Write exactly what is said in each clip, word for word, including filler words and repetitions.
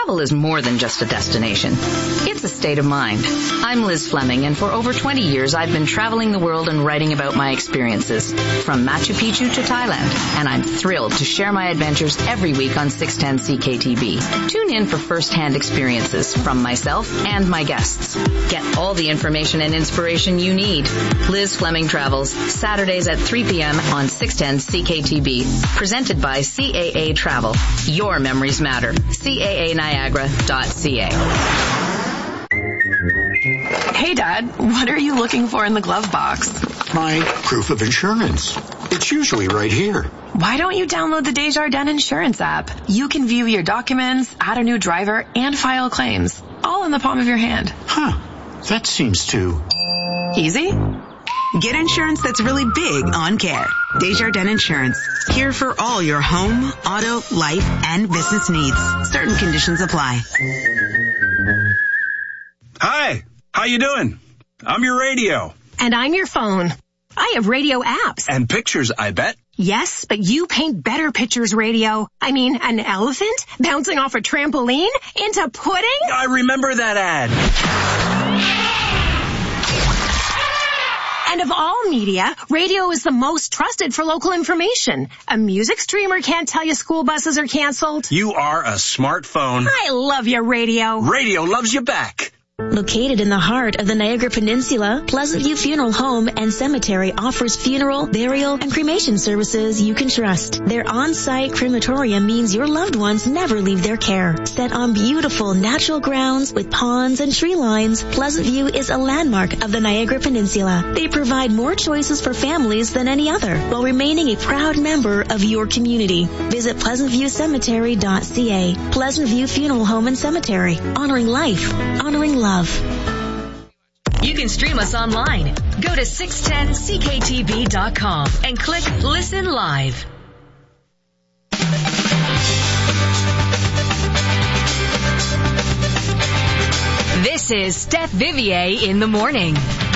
Travel is more than just a destination. It's a state of mind. I'm Liz Fleming, and for over twenty years I've been traveling the world and writing about my experiences, from Machu Picchu to Thailand, and I'm thrilled to share my adventures every week on six ten C K T B. Tune in for first-hand experiences from myself and my guests. Get all the information and inspiration you need. Liz Fleming Travels, Saturdays at three p.m. on six ten C K T B, presented by C A A Travel. Your memories matter. C A A Niagara dot C A. Hey, Dad, what are you looking for in the glove box? My proof of insurance. It's usually right here. Why don't you download the Desjardins Insurance app? You can view your documents, add a new driver, and file claims, all in the palm of your hand. Huh. That seems too... easy? Get insurance that's really big on care. Desjardins Insurance. Here for all your home, auto, life, and business needs. Certain conditions apply. Hi, how you doing? I'm your radio. And I'm your phone. I have radio apps. And pictures, I bet. Yes, but you paint better pictures, radio. I mean, an elephant bouncing off a trampoline into pudding? I remember that ad. And of all media, radio is the most trusted for local information. A music streamer can't tell you school buses are canceled. You are a smartphone. I love your radio. Radio loves you back. Located in the heart of the Niagara Peninsula, Pleasant View Funeral Home and Cemetery offers funeral, burial, and cremation services you can trust. Their on-site crematorium means your loved ones never leave their care. Set on beautiful natural grounds with ponds and tree lines, Pleasant View is a landmark of the Niagara Peninsula. They provide more choices for families than any other, while remaining a proud member of your community. Visit pleasant view cemetery dot c a. Pleasant View Funeral Home and Cemetery. Honoring life. Honoring love. You can stream us online. Go to six ten C K T B dot com and click Listen Live. This is Steph Vivier in the morning.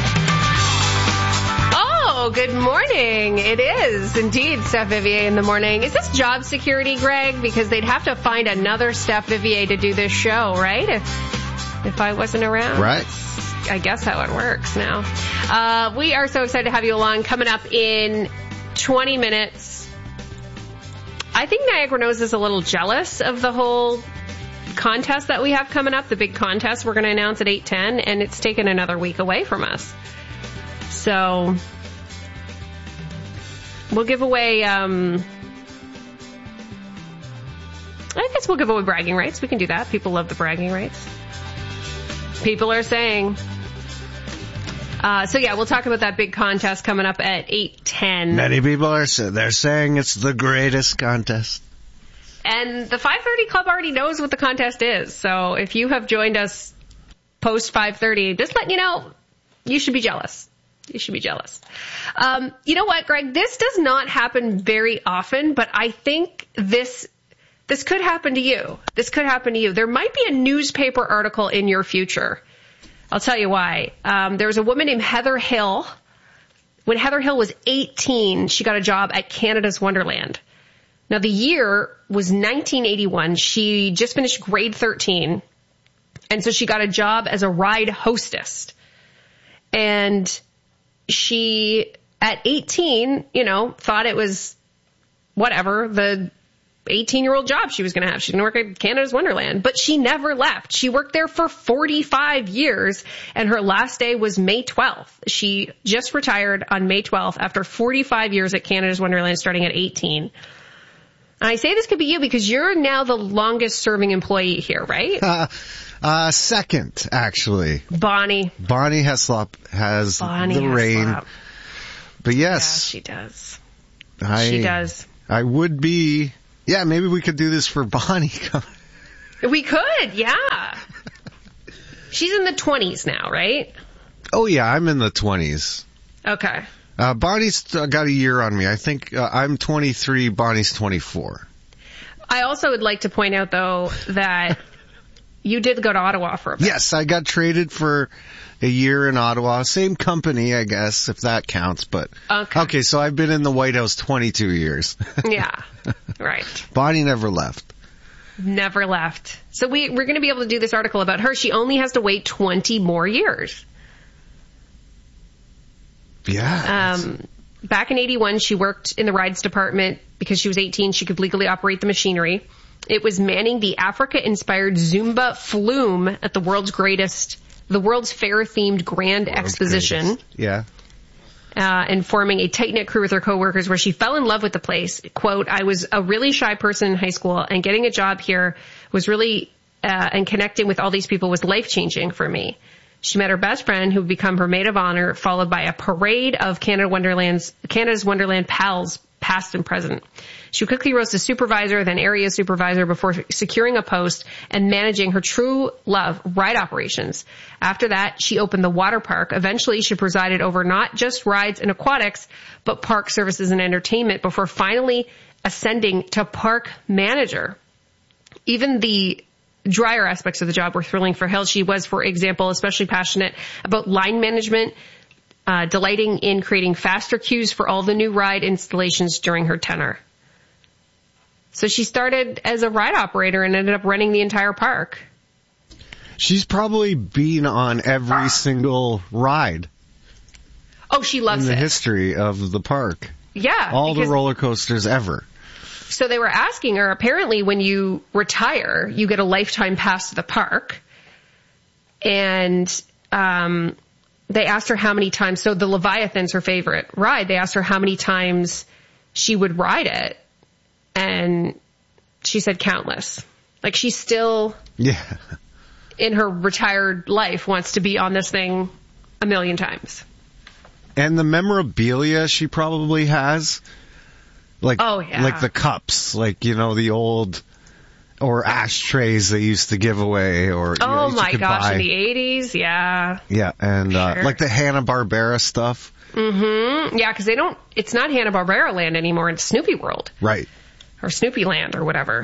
Oh, good morning. It is indeed Steph Vivier in the morning. Is this job security, Greg? Because they'd have to find another Steph Vivier to do this show, right? If If I wasn't around. Right. I guess how it works now. Uh, we are so excited to have you along. Coming up in twenty minutes. I think Niagara Knows is a little jealous of the whole contest that we have coming up, the big contest we're going to announce at eight ten, and it's taken another week away from us. So we'll give away... Um, I guess we'll give away bragging rights. We can do that. People love the bragging rights. People are saying. Uh, so yeah, we'll talk about that big contest coming up at eight ten. Many people are they're saying it's the greatest contest. And the five thirty Club already knows what the contest is. So if you have joined us post five thirty, just letting you know, you should be jealous. You should be jealous. Um, you know what, Greg? This does not happen very often, but I think this This could happen to you. This could happen to you. There might be a newspaper article in your future. I'll tell you why. Um, there was a woman named Heather Hill. When Heather Hill was eighteen, she got a job at Canada's Wonderland. Now, the year was nineteen eighty-one. She just finished grade thirteen. And so she got a job as a ride hostess. And she, at eighteen, you know, thought it was whatever, the eighteen-year-old job she was going to have. She didn't work at Canada's Wonderland, but she never left. She worked there for forty-five years, and her last day was May twelfth. She just retired on May twelfth after forty-five years at Canada's Wonderland, starting at eighteen. And I say this could be you because you're now the longest-serving employee here, right? Uh, uh, second, actually. Bonnie. Bonnie Heslop has Bonnie the Heslop. reign. But yes. Yeah, she does. I, she does. I would be... Yeah, maybe we could do this for Bonnie. We could, yeah. She's in the twenties now, right? Oh, yeah, I'm in the twenties. Okay. Uh, Bonnie's got a year on me. I think uh, I'm twenty-three, Bonnie's twenty-four. I also would like to point out, though, that you did go to Ottawa for a bit. Yes, I got traded for a year in Ottawa. Same company, I guess, if that counts. But okay, okay so I've been in the White House twenty-two years. Yeah, right. Bonnie never left. Never left. So we, we're going to be able to do this article about her. She only has to wait twenty more years. Yeah. Um, back in eighty-one, she worked in the rides department because she was eighteen. She could legally operate the machinery. It was manning the Africa-inspired Zumba Flume at the world's greatest, the World's Fair-themed Grand world's Exposition. Greatest. Yeah. Uh, and forming a tight-knit crew with her coworkers where she fell in love with the place. Quote, I was a really shy person in high school, and getting a job here was really, uh, and connecting with all these people was life-changing for me. She met her best friend, who would become her maid of honor, followed by a parade of Canada Wonderland's, Canada's Wonderland pals, past and present. She quickly rose to supervisor, then area supervisor before securing a post and managing her true love, ride operations. After that, she opened the water park. Eventually, she presided over not just rides and aquatics, but park services and entertainment before finally ascending to park manager. Even the drier aspects of the job were thrilling for Hill. She was, for example, especially passionate about line management, uh, delighting in creating faster queues for all the new ride installations during her tenure. So she started as a ride operator and ended up running the entire park. She's probably been on every single ride. Oh, she loves it. In the it. history of the park. Yeah. All the roller coasters ever. So they were asking her, apparently when you retire, you get a lifetime pass to the park. And um, they asked her how many times. So the Leviathan's her favorite ride. They asked her how many times she would ride it. And she said countless. Like she still, yeah, in her retired life, wants to be on this thing a million times. And the memorabilia she probably has, like, oh, yeah. like the cups, like, you know, the old, or ashtrays they used to give away, or oh you know, my you gosh, buy. In the eighties, yeah, yeah, and uh, sure. like the Hanna-Barbera stuff. Mm-hmm. Yeah, because they don't. It's not Hanna-Barbera Land anymore. It's Snoopy World, right? Or Snoopy Land, or whatever.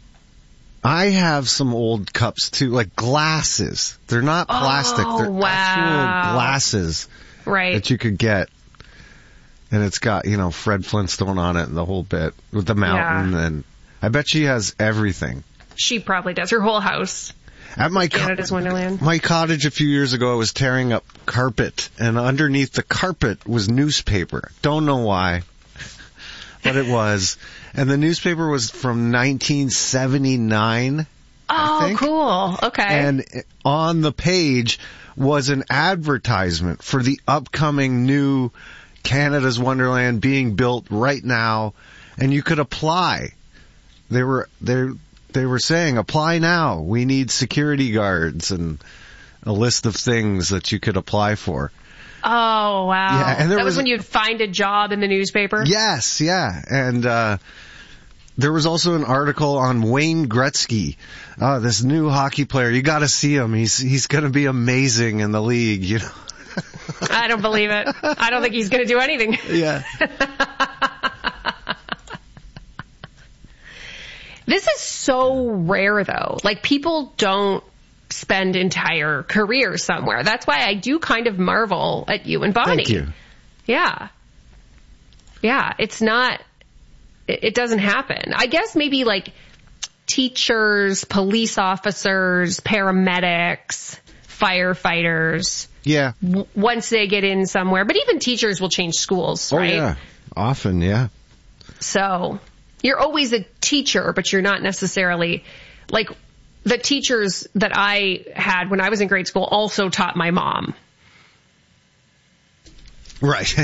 I have some old cups too, like glasses. They're not plastic. Oh, They're wow. actual glasses, right? That you could get. And it's got, you know, Fred Flintstone on it and the whole bit with the mountain. Yeah. And I bet she has everything. She probably does. Her whole house. At my Canada's co- Wonderland. My cottage a few years ago, I was tearing up carpet, and underneath the carpet was newspaper. Don't know why, but it was. And the newspaper was from nineteen seventy-nine. Oh, cool. Okay. And on the page was an advertisement for the upcoming new Canada's Wonderland being built right now, and you could apply. They were they they were saying, apply now. We need security guards and a list of things that you could apply for. Oh, wow. Yeah, and there that was, was when you'd find a job in the newspaper? Yes, yeah. And uh there was also an article on Wayne Gretzky. Oh, this new hockey player. You got to see him. He's he's going to be amazing in the league, you know. I don't believe it. I don't think he's going to do anything. Yeah. This is so rare, though. Like, people don't spend entire careers somewhere. That's why I do kind of marvel at you and Bonnie. Thank you. Yeah. Yeah, it's not, it doesn't happen. I guess maybe like teachers, police officers, paramedics, firefighters. Yeah. W- once they get in somewhere. But even teachers will change schools, oh, right? Oh, yeah. Often, yeah. So you're always a teacher, but you're not necessarily, like, the teachers that I had when I was in grade school also taught my mom. Right.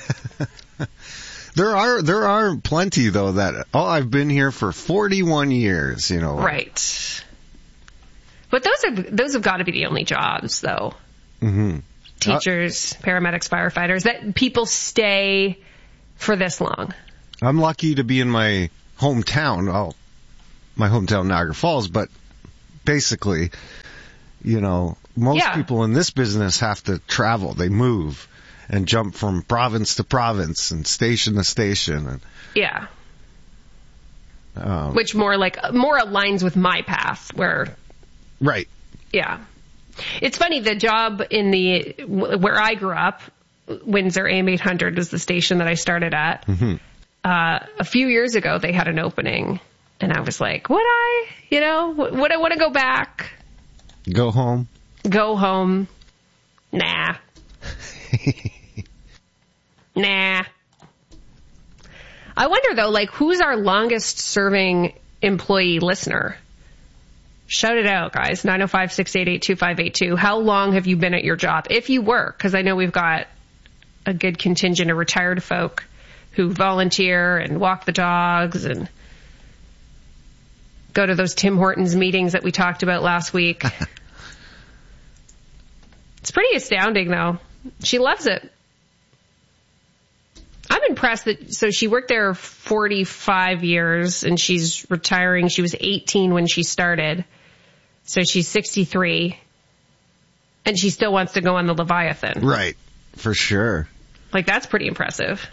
There are there are plenty, though, that, oh, I've been here for forty-one years, you know. Right. But those are those have got to be the only jobs, though. Mm-hmm. Teachers, uh, paramedics, firefighters, that people stay for this long. I'm lucky to be in my hometown, well, my hometown, Niagara Falls, but basically, you know, most yeah. people in this business have to travel. They move and jump from province to province and station to station. And, yeah. Um, Which more like, more aligns with my path where. Right. Yeah. It's funny, the job in the, where I grew up, Windsor A M eight hundred is the station that I started at. Mm-hmm. Uh, a few years ago, they had an opening, And I was like, would I? You know, would I want to go back? Go home? Go home. Nah. Nah. I wonder, though, like, who's our longest serving employee listener? Shout it out, guys. nine oh five, six eight eight, two five eight two. How long have you been at your job? If you work, because I know we've got a good contingent of retired folk who volunteer and walk the dogs and go to those Tim Hortons meetings that we talked about last week. It's pretty astounding, though. She loves it. I'm impressed that, so she worked there forty-five years and she's retiring. She was eighteen when she started. So she's sixty-three and she still wants to go on the Leviathan. Right. For sure. Like, that's pretty impressive.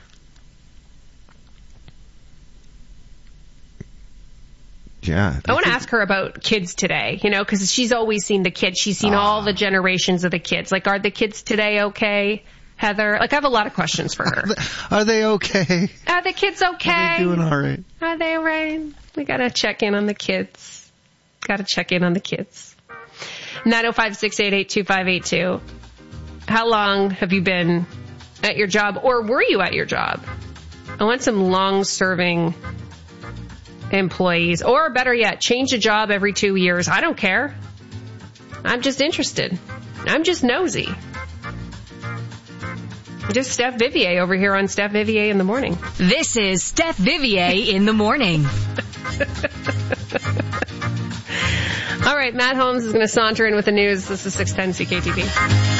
Yeah. I want to ask her about kids today, you know, because she's always seen the kids. She's seen uh, all the generations of the kids. Like, are the kids today okay, Heather? Like, I have a lot of questions for her. Are they okay? Are the kids okay? Are they doing all right? Are they all right? We got to check in on the kids. Got to check in on the kids. nine oh five, six eight eight, two five eight two. How long have you been at your job, or were you at your job? I want some long-serving employees, or better yet, change a job every two years. I don't care. I'm just interested. I'm just nosy. Just Steph Vivier over here on Steph Vivier in the Morning. This is Steph Vivier in the Morning. All right, Matt Holmes is going to saunter in with the news. This is six ten C K T V.